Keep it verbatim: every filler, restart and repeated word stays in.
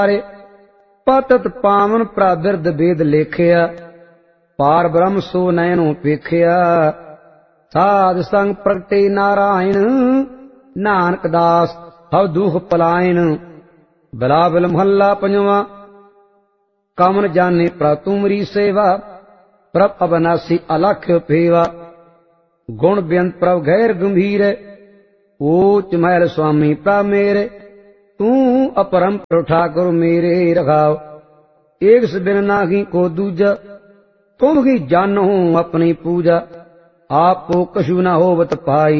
ਪਤਤ ਪਾਵਨ ਪ੍ਰਾਬਿਰਦ ਵੇਦ ਲੇਖਿਆ, ਪਾਰ ਬ੍ਰਹਮ ਸੋ ਨੈਣੋ ਵੇਖਿਆ। ਸਾਧ ਸੰਗ ਪ੍ਰਗਟੇ ਨਾਰਾਇਣ, ਨਾਨਕ ਦਾਸ ਹਉ ਦੁਖ ਪਲਾਇਣ। ਬਿਲਾਵਲ ਮਹੱਲਾ ਪੰਜਵਾਂ। ਕਮਨ ਜਾਣੇ ਪ੍ਰਭ ਤੁਮਰੀ ਸੇਵਾ, ਪ੍ਰਭ ਅਬਨਾਸੀ ਅਲਖ ਫੇਵਾ। ਗੁਣ ਬੇਅੰਤ ਪ੍ਰਭ ਗੈਰ ਗੰਭੀਰ, ਊਚ ਮਹਿਲ ਸੁਆਮੀ ਪ੍ਰਭ ਮੇਰੇ। ਤੂੰ ਅਪਰੰਪਰ ਠਾਕੁਰ ਮੇਰੇ ਰਖਾਓ, ਏਕ ਬਿਨ ਨਾਹੀ ਕੋ ਦੂਜਾ। ਤੁਮ ਹੀ ਜਾਨੋ ਆਪਣੀ ਪੂਜਾ, ਆਪੋ ਕਛੂ ਨਾ ਹੋਵਤ ਪਾਈ।